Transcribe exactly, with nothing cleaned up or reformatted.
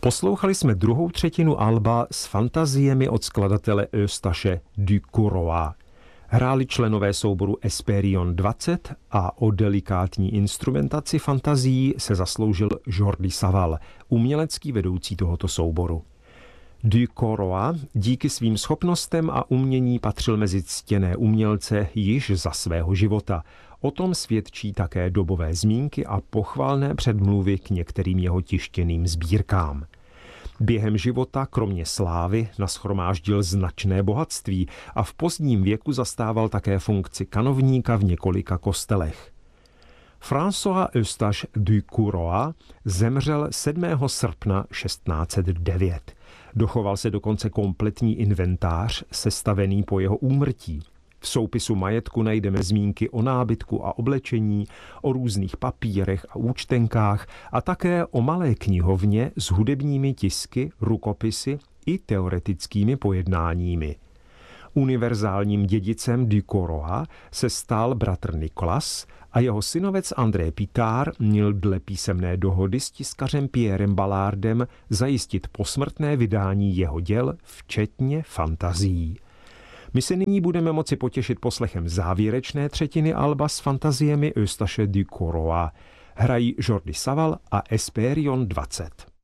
Poslouchali jsme druhou třetinu alba s fantaziemi od skladatele Eustache Ducouroa. Hráli členové souboru Hesperion dvacet a o delikátní instrumentaci fantazií se zasloužil Jordi Savall, umělecký vedoucí tohoto souboru. Ducouroa díky svým schopnostem a umění patřil mezi ctěné umělce již za svého života. O tom svědčí také dobové zmínky a pochvalné předmluvy k některým jeho tištěným sbírkám. Během života kromě slávy nashromáždil značné bohatství a v pozdním věku zastával také funkci kanovníka v několika kostelech. François Eustache Ducouroa zemřel sedmého srpna šestnáct set devět. Dochoval se dokonce kompletní inventář sestavený po jeho úmrtí. V soupisu majetku najdeme zmínky o nábytku a oblečení, o různých papírech a účtenkách a také o malé knihovně s hudebními tisky, rukopisy i teoretickými pojednáními. Univerzálním dědicem Ducouroa se stal bratr Nicolas a jeho synovec André Picard měl dle písemné dohody s tiskařem Pierrem Ballardem zajistit posmrtné vydání jeho děl, včetně fantazií. My se nyní budeme moci potěšit poslechem závěrečné třetiny alba s fantaziemi Eustache Ducouroa. Hrají Jordi Savall a Hesperion dvacet.